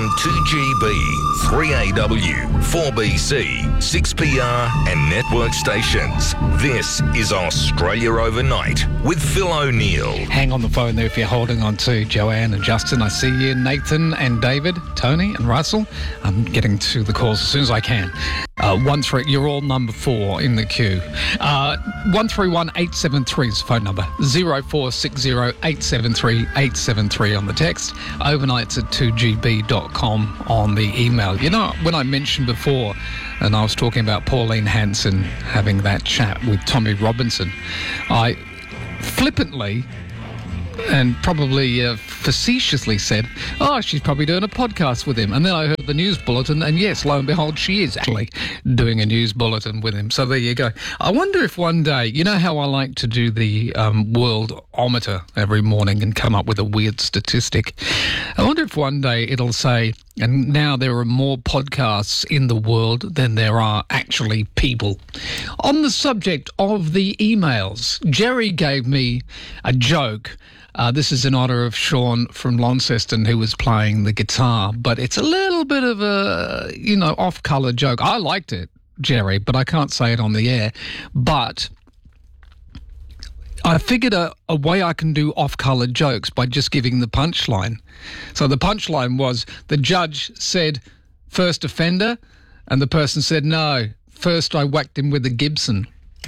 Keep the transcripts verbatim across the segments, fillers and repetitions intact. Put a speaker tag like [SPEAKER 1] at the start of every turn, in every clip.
[SPEAKER 1] on two G B, three A W, four B C, six P R and network stations. This is Australia Overnight with Phil O'Neill.
[SPEAKER 2] Hang on the phone there if you're holding on to Joanne and Justin. I see you, Nathan and David, Tony and Russell. I'm getting to the calls as soon as I can. Uh, one three, you're all number four in the queue. Uh, one three one eight seven three is the phone number. zero four six zero eight seven three eight seven three on the text. Overnights at two G B dot com on the email. You know, when I mentioned before, and I was talking about Pauline Hanson having that chat with Tommy Robinson, I flippantly and probably uh, facetiously said, oh, she's probably doing a podcast with him. And then I heard the news bulletin, and yes, lo and behold, she is actually doing a news bulletin with him. So there you go. I wonder if one day, you know how I like to do the um, world-ometer every morning and come up with a weird statistic? I wonder if one day it'll say, and now there are more podcasts in the world than there are actually people. On the subject of the emails, Jerry gave me a joke. Uh, this is in honour of Sean from Launceston, who was playing the guitar, but it's a little bit of a, you know, off-colour joke. I liked it, Jerry, but I can't say it on the air. But I figured a, a way I can do off-colour jokes by just giving the punchline. So the punchline was, the judge said, first offender, and the person said, no, first I whacked him with a Gibson.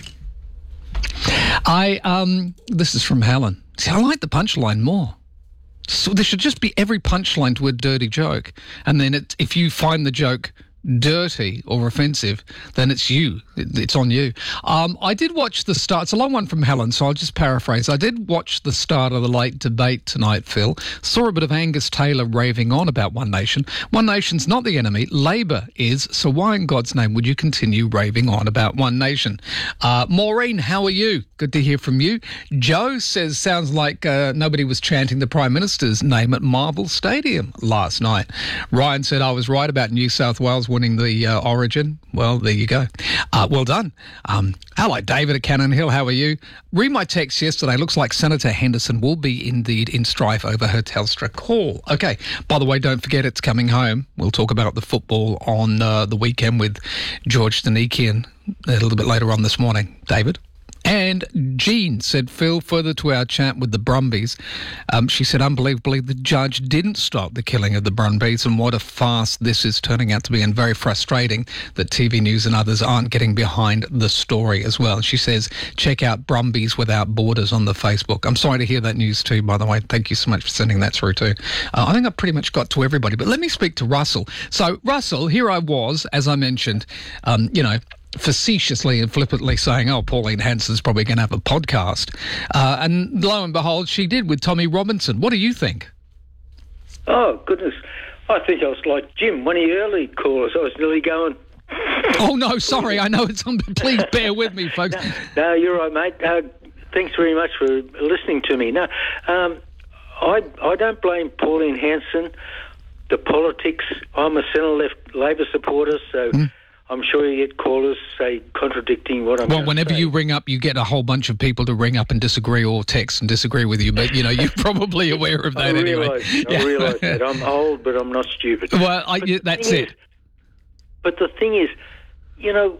[SPEAKER 2] I, um, this is from Helen. See, I like the punchline more. So there should just be every punchline to a dirty joke. And then it, if you find the joke dirty or offensive, then it's you. It, it's on you. Um, I did watch the start. It's a long one from Helen, so I'll just paraphrase. I did watch the start of the late debate tonight, Phil. Saw a bit of Angus Taylor raving on about One Nation. One Nation's not the enemy. Labor is. So why in God's name would you continue raving on about One Nation? Uh, Maureen, how are you? Good to hear from you. Joe says, sounds like uh, nobody was chanting the Prime Minister's name at Marvel Stadium last night. Ryan said, I was right about New South Wales winning the uh, Origin. Well, there you go. Uh, well done. Um, hello, David at Cannon Hill. How are you? Read my text yesterday. Looks like Senator Henderson will be indeed in strife over her Telstra call. Okay. By the way, don't forget it's coming home. We'll talk about the football on uh, the weekend with George Stanikian a little bit later on this morning. David? And Jean said, Phil, further to our chat with the Brumbies, um, she said, unbelievably, the judge didn't stop the killing of the Brumbies, and what a farce this is turning out to be, and very frustrating that T V News and others aren't getting behind the story as well. She says, check out Brumbies Without Borders on the Facebook. I'm sorry to hear that news too, by the way. Thank you so much for sending that through too. Uh, I think I've pretty much got to everybody, but let me speak to Russell. So, Russell, here I was, as I mentioned, um, you know, facetiously and flippantly saying, oh, Pauline Hanson's probably going to have a podcast. Uh, and lo and behold, she did with Tommy Robinson. What do you think?
[SPEAKER 3] Oh, goodness. I think I was like Jim, one of the early callers. I was nearly going...
[SPEAKER 2] Oh, no, sorry. I know it's on, but please bear with me, folks.
[SPEAKER 3] No, no you're right, mate. Uh, thanks very much for listening to me. No, um, I, I don't blame Pauline Hanson, the politics. I'm a centre-left Labor supporter, so... Mm. I'm sure you get callers, say, contradicting what I'm
[SPEAKER 2] Well, whenever
[SPEAKER 3] say.
[SPEAKER 2] you ring up, you get a whole bunch of people to ring up and disagree or text and disagree with you. But, you know, you're probably aware of that
[SPEAKER 3] I
[SPEAKER 2] anyway.
[SPEAKER 3] Realise,
[SPEAKER 2] yeah.
[SPEAKER 3] I realise that. I'm old, but I'm not stupid.
[SPEAKER 2] Well, I, yeah, that's it.
[SPEAKER 3] Is, but the thing is, you know,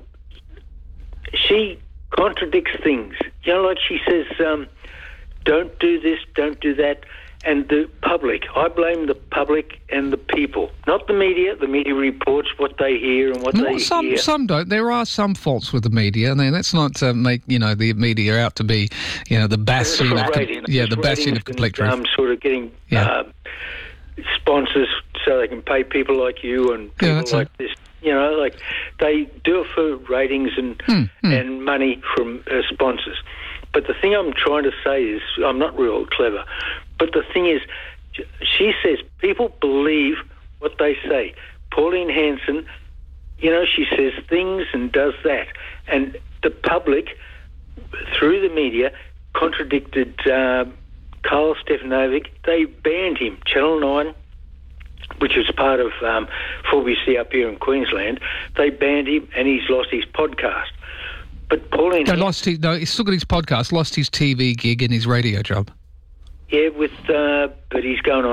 [SPEAKER 3] she contradicts things. You know, like she says, um, don't do this, don't do that. And the public, I blame the public and the people, not the media. The media reports what they hear and what
[SPEAKER 2] well,
[SPEAKER 3] they
[SPEAKER 2] some,
[SPEAKER 3] hear.
[SPEAKER 2] Some don't. There are some faults with the media, and let's not uh, make you know the media out to be you know the bastion of com- yeah the bastion of complete truth.
[SPEAKER 3] Um, sort of getting
[SPEAKER 2] yeah.
[SPEAKER 3] uh, sponsors so they can pay people like you and people
[SPEAKER 2] yeah,
[SPEAKER 3] like
[SPEAKER 2] it.
[SPEAKER 3] this. You know, like they do it for ratings and
[SPEAKER 2] hmm, hmm.
[SPEAKER 3] and money from uh, sponsors. But the thing I'm trying to say is, I'm not real clever, but the thing is, she says people believe what they say. Pauline Hanson, you know, she says things and does that. And the public, through the media, contradicted uh, Carl Stefanovic. They banned him. Channel nine, which was part of um, four B C up here in Queensland, they banned him and he's lost his podcast. But Pauline...
[SPEAKER 2] No, lost his, no, he's still got his podcast, lost his T V gig and his radio job.
[SPEAKER 3] Yeah, with, uh, but he's going on a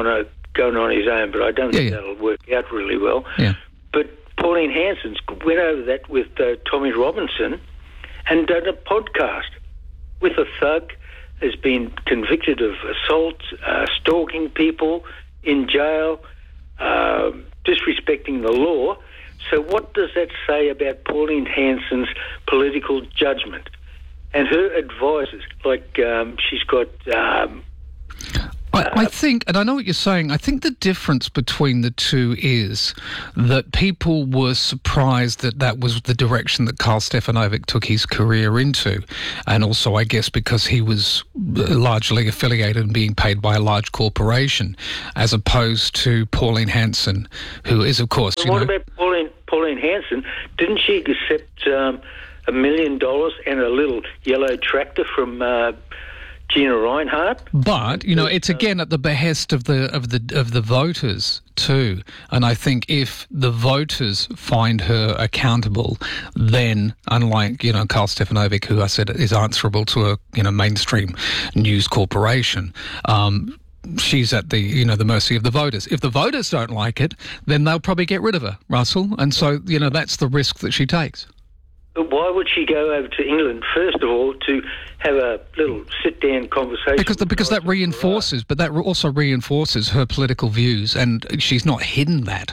[SPEAKER 3] going on his own, but I don't think
[SPEAKER 2] Yeah, yeah.
[SPEAKER 3] that'll work out really well.
[SPEAKER 2] Yeah.
[SPEAKER 3] But Pauline Hanson's went over that with uh, Tommy Robinson and done a podcast with a thug, has been convicted of assault, uh, stalking people, in jail, uh, disrespecting the law. So what does that say about Pauline Hanson's political judgment? And her advisors, like um, she's got... Um,
[SPEAKER 2] I, I think, and I know what you're saying, I think the difference between the two is that people were surprised that that was the direction that Karl Stefanovic took his career into. And also, I guess, because he was largely affiliated and being paid by a large corporation, as opposed to Pauline Hanson, who is, of course...
[SPEAKER 3] But
[SPEAKER 2] you
[SPEAKER 3] what
[SPEAKER 2] know,
[SPEAKER 3] about Pauline, Pauline Hanson? Didn't she accept um, a million dollars and a little yellow tractor from... Uh, Gina Reinhardt.
[SPEAKER 2] But you know, it's again at the behest of the of the of the voters too. And I think if the voters find her accountable, then unlike you know Karl Stefanovic, who I said is answerable to a you know mainstream news corporation. Um, She's at the, you know, the mercy of the voters. If the voters don't like it, then they'll probably get rid of her, Russell. And so, you know, that's the risk that she takes.
[SPEAKER 3] But why would she go over to England, first of all, to have a little sit-down conversation?
[SPEAKER 2] Because the, because that reinforces, but that also reinforces her political views, and she's not hidden that.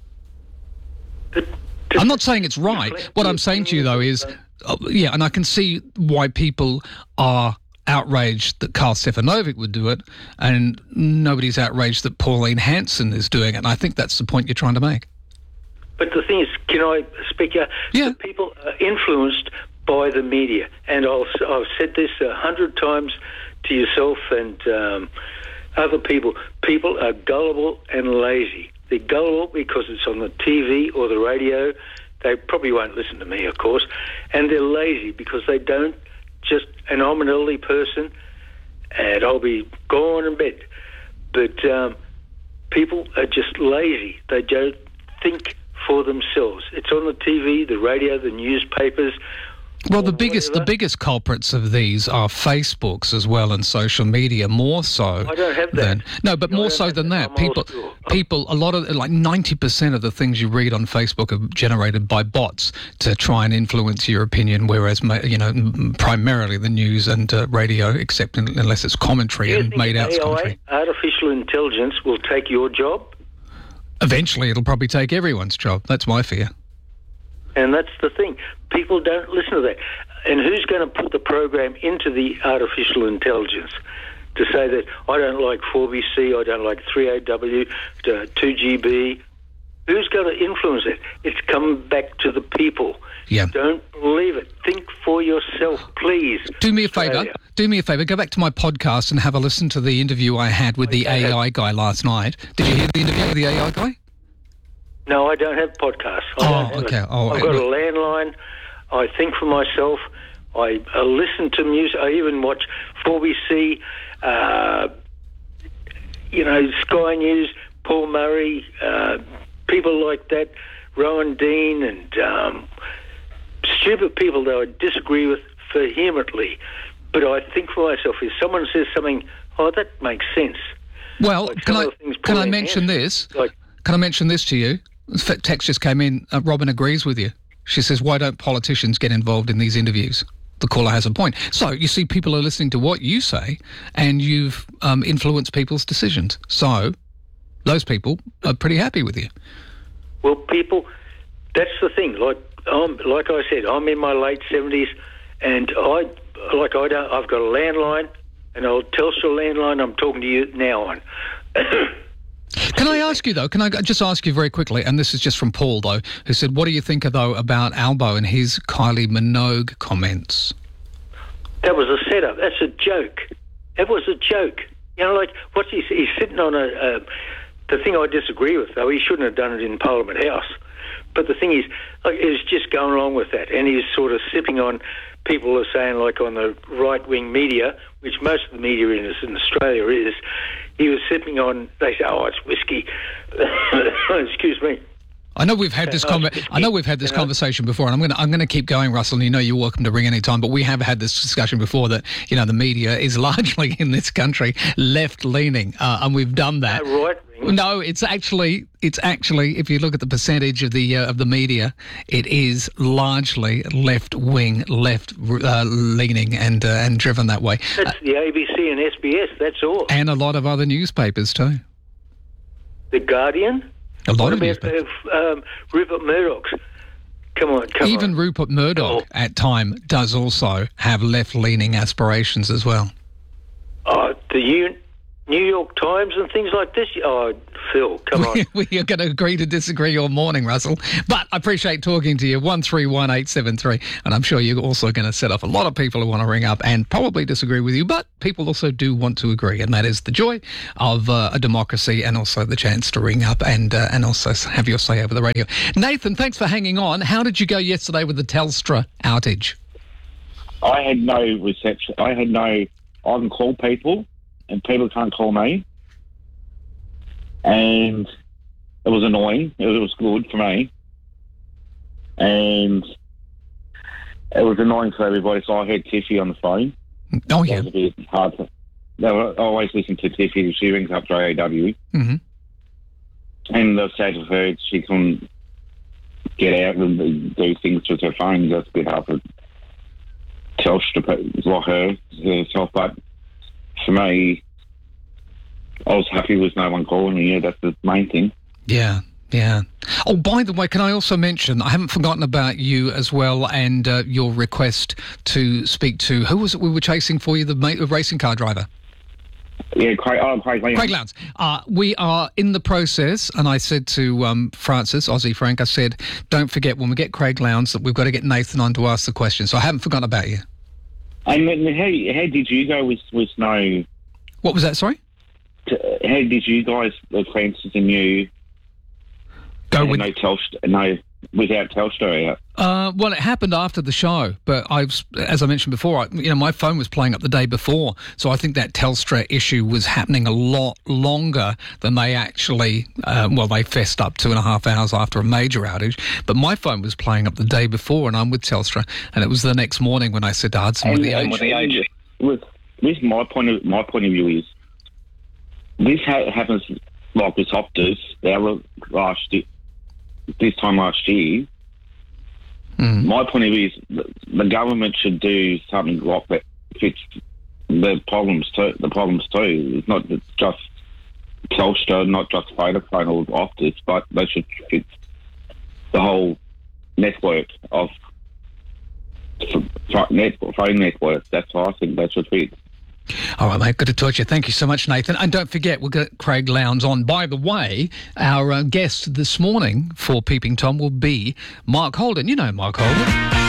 [SPEAKER 3] But
[SPEAKER 2] I'm not saying it's right. What I'm saying to you, though, is, uh, yeah, and I can see why people are outraged that Karl Stefanovic would do it, and nobody's outraged that Pauline Hanson is doing it. And I think that's the point you're trying to make.
[SPEAKER 3] But the thing is, can I speak out?
[SPEAKER 2] Yeah.
[SPEAKER 3] The people are influenced by the media. And I'll, I've said this a hundred times to yourself and um, other people. People are gullible and lazy. They're gullible because it's on the T V or the radio. They probably won't listen to me, of course. And they're lazy because they don't just... And I'm an elderly person, and I'll be gone in bed. But um, people are just lazy. They don't think for themselves. It's on the T V, the radio, the newspapers.
[SPEAKER 2] Well, the biggest the biggest culprits of these are Facebooks as well, and social media, more so.
[SPEAKER 3] I don't have that.
[SPEAKER 2] Than, no, but
[SPEAKER 3] No, I
[SPEAKER 2] more
[SPEAKER 3] don't
[SPEAKER 2] so
[SPEAKER 3] have
[SPEAKER 2] than
[SPEAKER 3] that.
[SPEAKER 2] that.
[SPEAKER 3] I'm old
[SPEAKER 2] People,
[SPEAKER 3] school.
[SPEAKER 2] people, a lot of like ninety percent of the things you read on Facebook are generated by bots to try and influence your opinion. Whereas, ma- you know, m- primarily the news and uh, radio, except in, unless it's commentary
[SPEAKER 3] Do you
[SPEAKER 2] and
[SPEAKER 3] think
[SPEAKER 2] made out
[SPEAKER 3] A I,
[SPEAKER 2] commentary.
[SPEAKER 3] artificial intelligence, will take your job?
[SPEAKER 2] Eventually, it'll probably take everyone's job. That's my fear.
[SPEAKER 3] And that's the thing. People don't listen to that. And who's going to put the program into the artificial intelligence to say that I don't like four B C, I don't like three A W, uh, two G B? Who's going to influence it? It's come back to the people.
[SPEAKER 2] Yeah.
[SPEAKER 3] Don't believe it. Think for yourself, please.
[SPEAKER 2] Do me a favour.
[SPEAKER 3] Australia.
[SPEAKER 2] Do me a favour. Go back to my podcast and have a listen to the interview I had with the
[SPEAKER 3] Okay.
[SPEAKER 2] A I guy last night. Did you hear the interview with the A I guy?
[SPEAKER 3] No, I don't have podcasts. I
[SPEAKER 2] Oh,
[SPEAKER 3] don't have
[SPEAKER 2] okay.
[SPEAKER 3] it.
[SPEAKER 2] Oh,
[SPEAKER 3] I've got
[SPEAKER 2] it-
[SPEAKER 3] a landline. I think for myself. I, I listen to music. I even watch four B C, uh, you know, Sky News, Paul Murray, uh, people like that, Rowan Dean, and um, stupid people that I disagree with vehemently. But I think for myself, if someone says something, oh, that makes sense.
[SPEAKER 2] Well,
[SPEAKER 3] Like
[SPEAKER 2] can
[SPEAKER 3] some
[SPEAKER 2] I
[SPEAKER 3] of the things
[SPEAKER 2] can I
[SPEAKER 3] Pauline
[SPEAKER 2] mention
[SPEAKER 3] Hanson-
[SPEAKER 2] this?
[SPEAKER 3] Like,
[SPEAKER 2] Can I mention this to you? In fact, text just came in. Uh, Robin agrees with you. She says, "Why don't politicians get involved in these interviews?" The caller has a point. So you see, people are listening to what you say, and you've um, influenced people's decisions. So those people are pretty happy with you.
[SPEAKER 3] well, people, that's the thing. Like I'm, like I said, I'm in my late seventies, and I, like I don't, I've got a landline, an old Telstra landline. I'm talking to you now on.
[SPEAKER 2] Can I ask you, though, can I just ask you very quickly, and this is just from Paul, though, who said, what do you think, though, about Albo and his Kylie Minogue comments?
[SPEAKER 3] That was a setup. That's a joke. That was a joke. You know, like, what's he, he's sitting on a, a... The thing I disagree with, though, he shouldn't have done it in Parliament House. But the thing is, like, he's just going along with that, and he's sort of sipping on... People are saying, like, on the right-wing media, which most of the media in, in Australia is, he was sipping on... They say, oh, it's whiskey. Excuse me.
[SPEAKER 2] I know we've had this
[SPEAKER 3] Uh,
[SPEAKER 2] conver- I know we've had this
[SPEAKER 3] you know.
[SPEAKER 2] conversation before, and I'm going to I'm going to keep going, Russell. And you know you're welcome to ring any time, but we have had this discussion before that you know the media is largely in this country left leaning, uh, and we've done that.
[SPEAKER 3] No, right-wing.
[SPEAKER 2] No, it's actually it's actually if you look at the percentage of the uh, of the media, it is largely left wing, left uh, leaning, and uh, and driven that way.
[SPEAKER 3] That's the A B C and S B S. That's all.
[SPEAKER 2] And a lot of other newspapers too.
[SPEAKER 3] The Guardian.
[SPEAKER 2] A lot
[SPEAKER 3] what
[SPEAKER 2] of
[SPEAKER 3] about
[SPEAKER 2] newspapers.
[SPEAKER 3] uh, um, Rupert Murdoch's? Come on, come
[SPEAKER 2] Even
[SPEAKER 3] on.
[SPEAKER 2] Rupert Murdoch
[SPEAKER 3] Oh.
[SPEAKER 2] at time does also have left-leaning aspirations as well.
[SPEAKER 3] Oh, the U- New York Times and things like this. Oh, Phil, come on.
[SPEAKER 2] We are going to agree to disagree all morning, Russell. But I appreciate talking to you. one three one eight seven three. And I'm sure you're also going to set off a lot of people who want to ring up and probably disagree with you. But people also do want to agree. And that is the joy of uh, a democracy, and also the chance to ring up and uh, and also have your say over the radio. Nathan, thanks for hanging on. How did you go yesterday with the Telstra outage?
[SPEAKER 4] I had no reception. I had no... I can call people, and people can't call me. And it was annoying. It was good for me. And it was annoying for everybody, so I heard Tiffy on the phone.
[SPEAKER 2] Oh,
[SPEAKER 4] It
[SPEAKER 2] yeah.
[SPEAKER 4] was a bit hard to... I always listen to Tiffy. She rings up J A W.
[SPEAKER 2] Mm-hmm.
[SPEAKER 4] And the sad of her, she couldn't get out and do things with her phone. That's a bit hard for Telstra, like her, herself. But for me, I was happy with no one calling me. Yeah, that's the main thing.
[SPEAKER 2] Yeah, yeah. Oh, by the way, can I also mention, I haven't forgotten about you as well, and uh, your request to speak to, who was it we were chasing for you, the ma- racing car driver?
[SPEAKER 4] Yeah, Craig, oh, Craig Leon.
[SPEAKER 2] Craig Lowndes. Uh, we are in the process, and I said to um, Francis, Aussie Frank, I said, don't forget when we get Craig Lowndes that we've got to get Nathan on to ask the question. So I haven't forgotten about you.
[SPEAKER 4] And then how, how did you go with, with no...
[SPEAKER 2] What was that, sorry?
[SPEAKER 4] How did you guys, uh, Francis and you,
[SPEAKER 2] Go
[SPEAKER 4] and
[SPEAKER 2] with...
[SPEAKER 4] no Telstra, no, without Telstra out?
[SPEAKER 2] Uh, well, it happened after the show, but I've, as I mentioned before, I, you know, my phone was playing up the day before, so I think that Telstra issue was happening a lot longer than they actually. Uh, well, they fessed up two and a half hours after a major outage, but my phone was playing up the day before, and I'm with Telstra, and it was the next morning when I said to Hudson with the
[SPEAKER 4] and
[SPEAKER 2] age.
[SPEAKER 4] with the age, with, with my point of my point of view is this ha- happens like with Optus. Our last year, this time last year.
[SPEAKER 2] Mm.
[SPEAKER 4] My point of view is the, the government should do something like that fix the problems too. The problems too. It's not just Telstra, not just Vodafone or Optus, but they should fix the whole network of phone network. That's what I think they should fix.
[SPEAKER 2] All right, mate, good to talk to you. Thank you so much, Nathan. And don't forget, we'll get Craig Lowndes on. By the way, our uh, guest this morning for Peeping Tom will be Mark Holden. You know Mark Holden.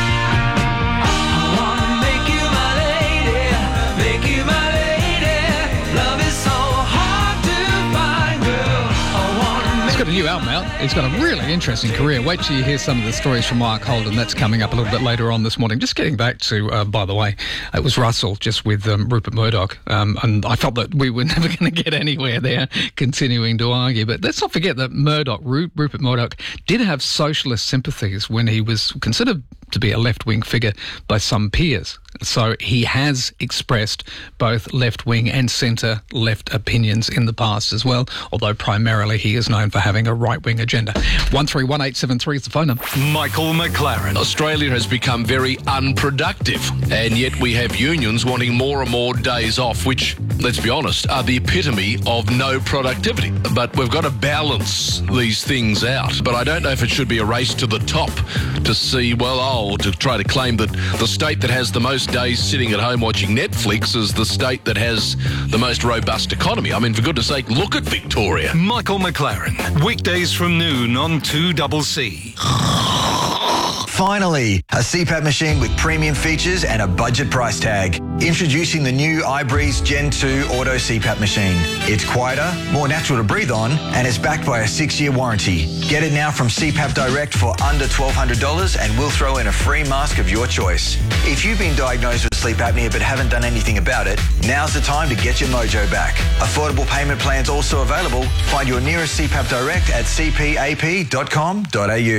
[SPEAKER 2] Got a new album out. It's got a really interesting career. Wait till you hear some of the stories from Mark Holden. That's coming up a little bit later on this morning. Just getting back to, uh, by the way, it was Russell just with um, Rupert Murdoch, um, and I felt that we were never going to get anywhere there, continuing to argue. But let's not forget that Murdoch, Ru- Rupert Murdoch, did have socialist sympathies when he was considered to be a left-wing figure by some peers. So he has expressed both left-wing and centre-left opinions in the past as well, although primarily he is known for having a right-wing agenda. one three one eight seven three is the phone number.
[SPEAKER 5] Michael McLaren. Australia has become very unproductive, and yet we have unions wanting more and more days off, which, let's be honest, are the epitome of no productivity. But we've got to balance these things out. But I don't know if it should be a race to the top to see, well, oh, to try to claim that the state that has the most days sitting at home watching Netflix is the state that has the most robust economy. I mean, for goodness sake, look at Victoria.
[SPEAKER 6] Michael McLaren, weekdays from noon on two C C.
[SPEAKER 7] Finally, a C PAP machine with premium features and a budget price tag. Introducing the new iBreeze Gen two Auto C PAP machine. It's quieter, more natural to breathe on, and it's backed by a six-year warranty. Get it now from C PAP Direct for under twelve hundred dollars, and we'll throw in a free mask of your choice. If you've been diagnosed with sleep apnea but haven't done anything about it, now's the time to get your mojo back. Affordable payment plans also available. Find your nearest C PAP Direct at c p a p dot com dot a u.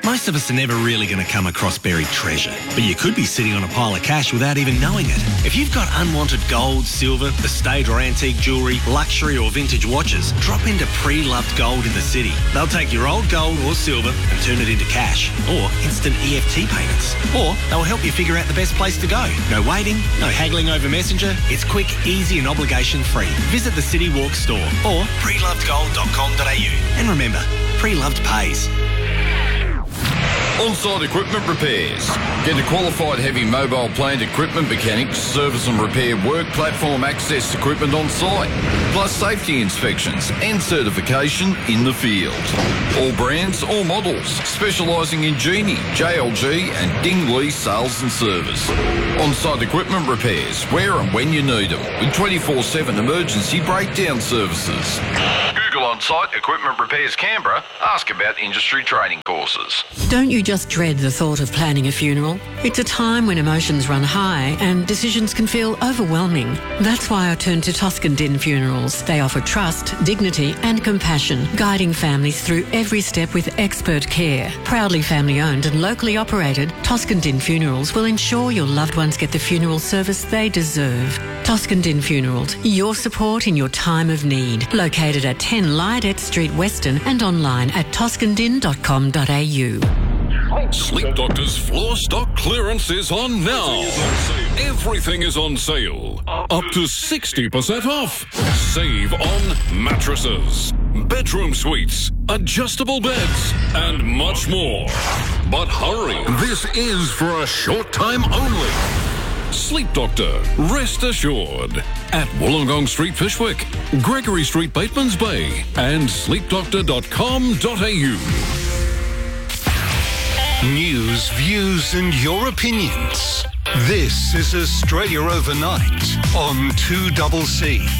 [SPEAKER 8] Most of us are never really going to come across buried treasure, but you could be sitting on a pile of cash without even knowing it. If you've got unwanted gold, silver, estate or antique jewellery, luxury or vintage watches, drop into Pre-Loved Gold in the city. They'll take your old gold or silver and turn it into cash or instant E F T payments. Or they'll help you figure out the best place to go. No waiting, no haggling over Messenger. It's quick, easy and obligation-free. Visit the City Walk store or pre loved gold dot com dot a u. And remember, Pre-Loved pays.
[SPEAKER 9] On-site equipment repairs. Get a qualified heavy mobile plant equipment mechanic to service and repair work platform access equipment on site, plus safety inspections and certification in the field. All brands, all models, specialising in Genie, J L G and Dingley sales and service. On-site equipment repairs, where and when you need them, with twenty-four seven emergency breakdown services. Google On-Site Equipment Repairs Canberra. Ask about industry training courses.
[SPEAKER 10] Don't you just dread the thought of planning a funeral? It's a time when emotions run high and decisions can feel overwhelming. That's why I turned to Toscan Din Funerals. They offer trust, dignity and compassion, guiding families through every step with expert care. Proudly family-owned and locally operated, Toscan Din Funerals will ensure your loved ones get the funeral service they deserve. Toscan Din Funerals, your support in your time of need. Located at ten Lydette Street, Western and online at toscan din dot com dot a u.
[SPEAKER 11] Sleep Doctor's floor stock clearance is on now. Everything is on sale. Up to sixty percent off. Save on mattresses, bedroom suites, adjustable beds, and much more. But hurry, this is for a short time only. Sleep Doctor, rest assured. At Wollongong Street, Fishwick, Gregory Street, Batemans Bay, and sleep doctor dot com dot a u.
[SPEAKER 6] News, views and your opinions. This is Australia Overnight on two C C.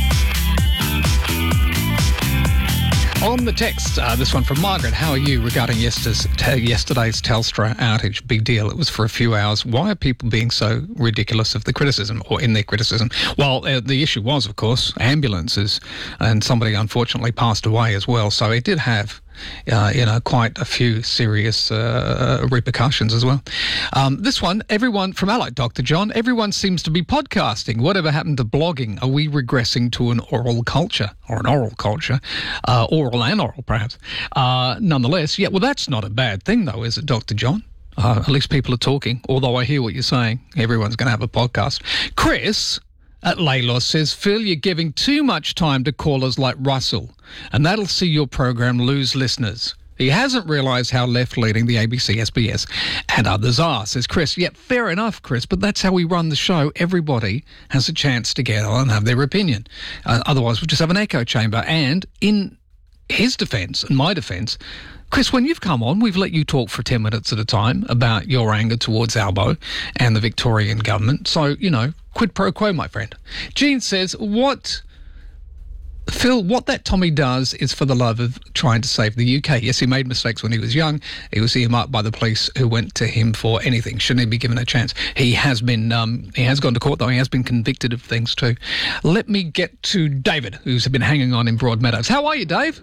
[SPEAKER 2] On the text, uh, this one from Margaret. How are you regarding yesterday's, t- yesterday's Telstra outage? Big deal. It was for a few hours. Why are people being so ridiculous of the criticism or in their criticism? Well, uh, the issue was, of course, ambulances, and somebody unfortunately passed away as well. So it did have Uh, you know, quite a few serious uh, repercussions as well. Um, this one, everyone from Allied, Doctor John, everyone seems to be podcasting. Whatever happened to blogging? Are we regressing to an oral culture or an oral culture? Uh, oral and oral, perhaps. Uh, nonetheless, yeah, well, that's not a bad thing, though, is it, Doctor John? Uh, at least people are talking, although I hear what you're saying. Everyone's going to have a podcast. Chris at Laylos says, Phil, you're giving too much time to callers like Russell, and that'll see your program lose listeners. He hasn't realised how left-leaning the A B C, S B S and others are, says Chris. Yep, fair enough, Chris, but that's how we run the show. Everybody has a chance to get on and have their opinion. Uh, otherwise, we'll just have an echo chamber. And in his defence and my defence, Chris, when you've come on, we've let you talk for ten minutes at a time about your anger towards Albo and the Victorian government. So, you know, quid pro quo, my friend. Jean says, what... Phil, what that Tommy does is for the love of trying to save the U K. Yes, he made mistakes when he was young. He was earmarked by the police who went to him for anything. Shouldn't he be given a chance? He has been, um, he has gone to court, though. He has been convicted of things too. Let me get to David, who's been hanging on in Broadmeadows. How are you, Dave?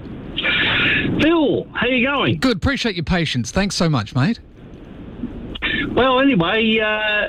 [SPEAKER 12] Phil, how you going?
[SPEAKER 2] Good. Appreciate your patience. Thanks so much, mate.
[SPEAKER 12] Well, anyway, uh,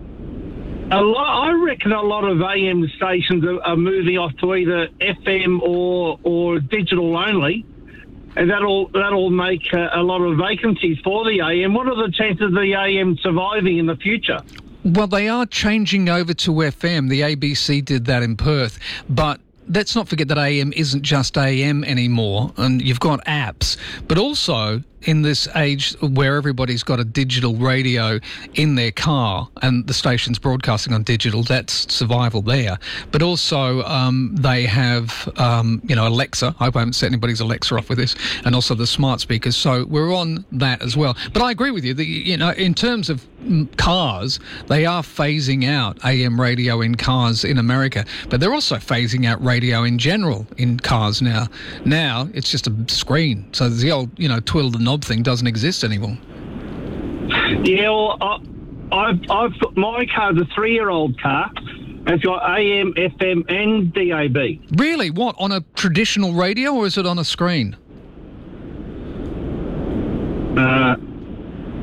[SPEAKER 12] a lot, I reckon a lot of A M stations are, are moving off to either F M or or digital only, and that'll that'll make a, a lot of vacancies for the A M. What are the chances of the A M surviving in the future?
[SPEAKER 2] Well, they are changing over to F M. The A B C did that in Perth, but let's not forget that A M isn't just A M anymore, and you've got apps, but also in this age where everybody's got a digital radio in their car and the station's broadcasting on digital, that's survival there. But also um, they have, um, you know, Alexa. I hope I haven't set anybody's Alexa off with this, and also the smart speakers. So we're on that as well. But I agree with you. The, you know, in terms of cars, they are phasing out A M radio in cars in America, but they're also phasing out radio in general in cars now. Now it's just a screen. So the old, you know, twiddle the knob thing doesn't exist anymore.
[SPEAKER 12] Yeah, well, I, I've, I've got my car's a three-year-old car. It's got A M, F M and D A B.
[SPEAKER 2] Really? What, on a traditional radio or is it on a screen?
[SPEAKER 12] Uh...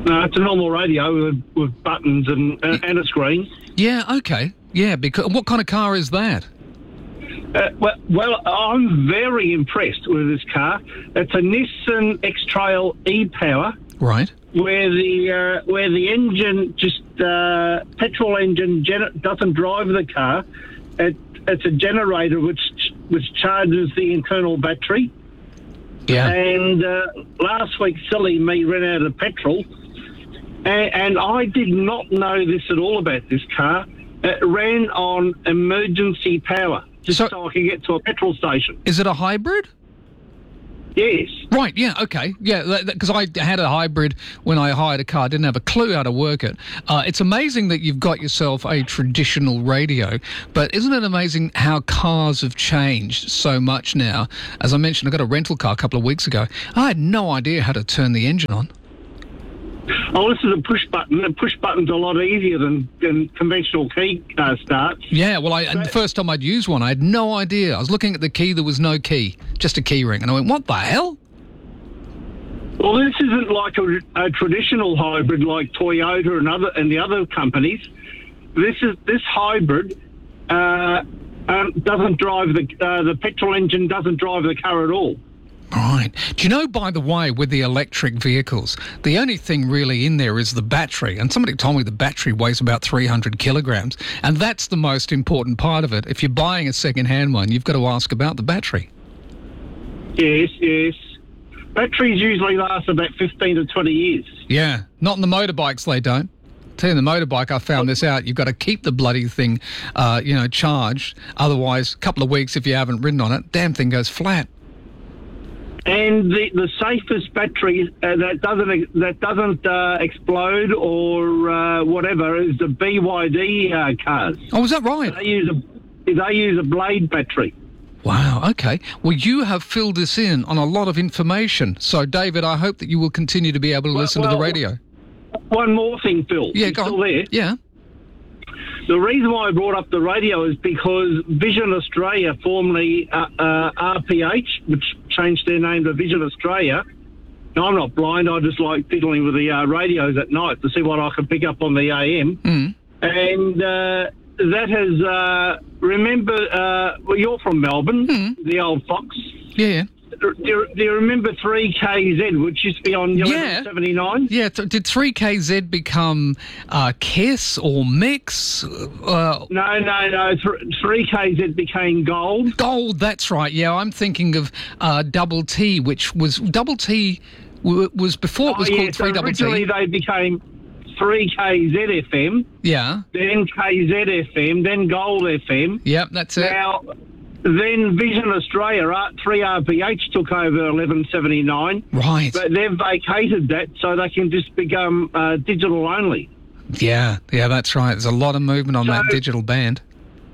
[SPEAKER 12] No, it's a normal radio with, with buttons and, uh, and a screen.
[SPEAKER 2] Yeah, okay. Yeah, because what kind of car is that?
[SPEAKER 12] Uh, well, well, I'm very impressed with this car. It's a Nissan X-Trail e-Power.
[SPEAKER 2] Right.
[SPEAKER 12] Where the uh, where the engine just uh, petrol engine gen- doesn't drive the car. It, it's a generator which which charges the internal battery.
[SPEAKER 2] Yeah.
[SPEAKER 12] And uh, last week, silly me ran out of petrol, and, and I did not know this at all about this car. It ran on emergency power just so, so I could get to a petrol station.
[SPEAKER 2] Is it a hybrid?
[SPEAKER 12] Yes.
[SPEAKER 2] Right, yeah, okay. Yeah, because I had a hybrid when I hired a car. I didn't have a clue how to work it. Uh, it's amazing that you've got yourself a traditional radio, but isn't it amazing how cars have changed so much now? As I mentioned, I got a rental car a couple of weeks ago. I had no idea how to turn the engine on.
[SPEAKER 12] Oh, this is a push button. The push button's a lot easier than, than conventional key uh, starts.
[SPEAKER 2] Yeah, well, I, but, the first time I'd used one, I had no idea. I was looking at the key, there was no key, just a key ring. And I went, what the hell?
[SPEAKER 12] Well, this isn't like a, a traditional hybrid like Toyota and other and the other companies. This is this hybrid uh, um, doesn't drive the uh, the petrol engine doesn't drive the car at all.
[SPEAKER 2] Right. Do you know, by the way, with the electric vehicles, the only thing really in there is the battery. And somebody told me the battery weighs about three hundred kilograms. And that's the most important part of it. If you're buying a second-hand one, you've got to ask about the battery.
[SPEAKER 12] Yes, yes. Batteries usually last about fifteen to twenty years.
[SPEAKER 2] Yeah. Not in the motorbikes, they don't. Tell you, the motorbike, I found this out. You've got to keep the bloody thing, uh, you know, charged. Otherwise, a couple of weeks, if you haven't ridden on it, damn thing goes flat.
[SPEAKER 12] And the, the safest battery uh, that doesn't that doesn't uh, explode or uh, whatever is the B Y D uh, cars.
[SPEAKER 2] Oh, is that right?
[SPEAKER 12] They use a they use a blade battery.
[SPEAKER 2] Wow. Okay. Well, you have filled us in on a lot of information. So, David, I hope that you will continue to be able to
[SPEAKER 12] well,
[SPEAKER 2] listen
[SPEAKER 12] well,
[SPEAKER 2] to the radio.
[SPEAKER 12] One more thing, Phil.
[SPEAKER 2] Yeah,
[SPEAKER 12] you
[SPEAKER 2] go
[SPEAKER 12] still
[SPEAKER 2] on.
[SPEAKER 12] there?
[SPEAKER 2] Yeah.
[SPEAKER 12] The reason why I brought up the radio is because Vision Australia, formerly uh, uh, R P H, which changed their name to Vision Australia. Now, I'm not blind. I just like fiddling with the uh, radios at night to see what I can pick up on the A M.
[SPEAKER 2] Mm.
[SPEAKER 12] And uh, that has, uh, remember, uh, well, you're from Melbourne,
[SPEAKER 2] mm.
[SPEAKER 12] the old Fox.
[SPEAKER 2] Yeah.
[SPEAKER 12] Do you, do you remember three K Z, which used to be on eleven seventy-nine?
[SPEAKER 2] Yeah. yeah. Did three K Z become uh, Kiss or Mix? Uh,
[SPEAKER 12] no, no, no. three K Z became Gold.
[SPEAKER 2] Gold, that's right. Yeah, I'm thinking of uh, Double T, which was... Double T w- was before it was
[SPEAKER 12] oh,
[SPEAKER 2] called
[SPEAKER 12] yeah,
[SPEAKER 2] three
[SPEAKER 12] so
[SPEAKER 2] Double T.
[SPEAKER 12] Originally they became three K Z F M.
[SPEAKER 2] Yeah.
[SPEAKER 12] Then K Z F M, then Gold F M.
[SPEAKER 2] Yep, that's it.
[SPEAKER 12] Now... Then Vision Australia, three R P H took over eleven seventy-nine.
[SPEAKER 2] Right.
[SPEAKER 12] But they've vacated that so they can just become uh, digital only.
[SPEAKER 2] Yeah, yeah, that's right. There's a lot of movement on so, that digital band.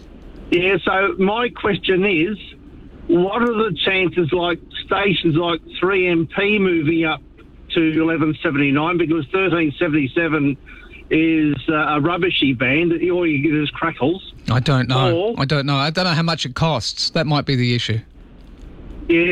[SPEAKER 12] Yeah, so my question is, what are the chances like stations like three M P moving up to eleven seventy-nine because thirteen seventy-seven is uh, a rubbishy band. All you get is crackles.
[SPEAKER 2] I don't know.
[SPEAKER 12] Or,
[SPEAKER 2] I don't know. I don't know how much it costs. That might be the issue.
[SPEAKER 12] Yeah.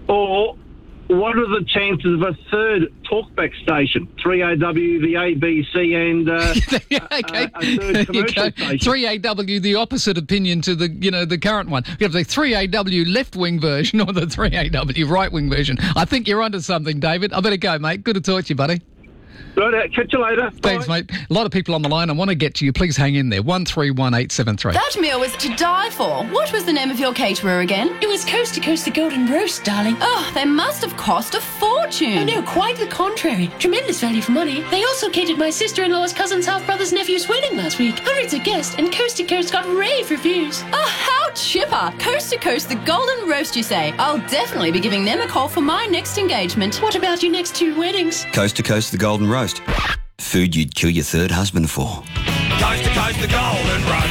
[SPEAKER 12] Or what are the chances of a third talkback station? three A W, the A B C, and uh,
[SPEAKER 2] yeah, okay.
[SPEAKER 12] a, a third commercial station.
[SPEAKER 2] three A W, the opposite opinion to the you know the current one. You have the three A W left wing version or the three A W right wing version. I think you're onto something, David. I better go, mate. Good to talk to you, buddy.
[SPEAKER 12] Right, catch you later.
[SPEAKER 2] Thanks,
[SPEAKER 12] Bye.
[SPEAKER 2] mate. A lot of people on the line. I want to get to you. Please hang in there. one three one eight seven three.
[SPEAKER 13] That meal was to die for. What was the name of your caterer again?
[SPEAKER 14] It was Coast to Coast the Golden Roast, darling.
[SPEAKER 13] Oh, they must have cost a fortune.
[SPEAKER 14] Oh, no, quite the contrary. Tremendous value for money. They also catered my sister-in-law's cousin's half-brother's nephew's wedding last week. Hundreds of guests, and Coast to Coast got rave reviews.
[SPEAKER 13] Oh, how chipper. Coast to Coast the Golden Roast, you say? I'll definitely be giving them a call for my next engagement.
[SPEAKER 14] What about your next two weddings?
[SPEAKER 15] Coast to Coast the Golden Roast. Food you'd kill your third husband for.
[SPEAKER 16] Coast to Coast the Golden Roast.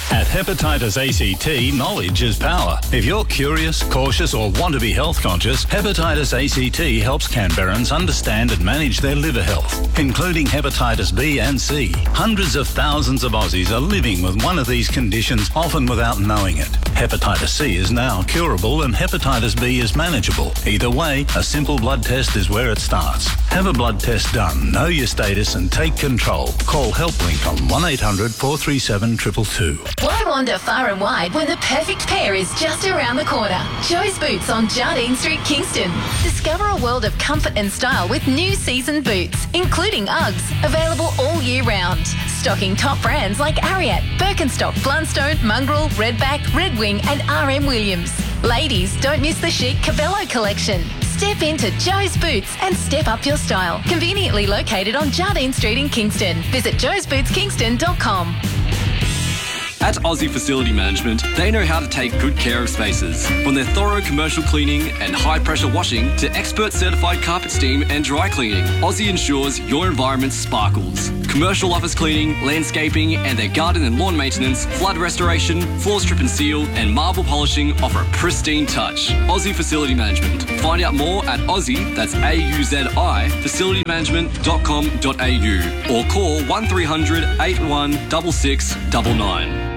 [SPEAKER 15] At Hepatitis A C T, knowledge is power. If you're curious, cautious or want to be health conscious, Hepatitis A C T helps Canberrans understand and manage their liver health, including hepatitis B and C. Hundreds of thousands of Aussies are living with one of these conditions, often without knowing it. Hepatitis C is now curable and hepatitis B is manageable. Either way, a simple blood test is where it starts. Have a blood test done, know your status and take control. Call HelpLink on one eight hundred four three seven two two two.
[SPEAKER 16] Why wander far and wide when the perfect pair is just around the corner? Joe's Boots on Jardine Street, Kingston. Discover a world of comfort and style with new season boots, including Uggs, available all year round. Stocking top brands like Ariat, Birkenstock, Blundstone, Mongrel, Redback, Red Wing and R M Williams. Ladies, don't miss the chic Cabello collection. Step into Joe's Boots and step up your style. Conveniently located on Jardine Street in Kingston. Visit joes boots kingston dot com.
[SPEAKER 17] At Aussie Facility Management, they know how to take good care of spaces. From their thorough commercial cleaning and high-pressure washing to expert certified carpet steam and dry cleaning, Aussie ensures your environment sparkles. Commercial office cleaning, landscaping, and their garden and lawn maintenance, flood restoration, floor strip and seal, and marble polishing offer a pristine touch. Aussie Facility Management. Find out more at Aussie, that's A U Z I, facility management dot com dot a u or call one three hundred eight one six six nine nine.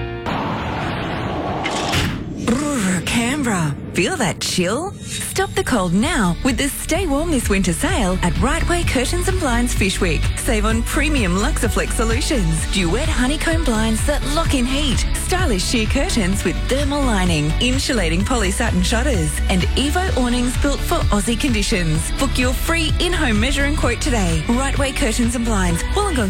[SPEAKER 18] Brrr, Canberra. Feel that chill? Stop the cold now with the Stay Warm This Winter sale at Right Way Curtains and Blinds Fish Week. Save on premium Luxaflex solutions, duet honeycomb blinds that lock in heat, stylish sheer curtains with thermal lining, insulating poly satin shutters, and Evo awnings built for Aussie conditions. Book your free in-home measure and quote today. Right Way Curtains and Blinds, Wollongong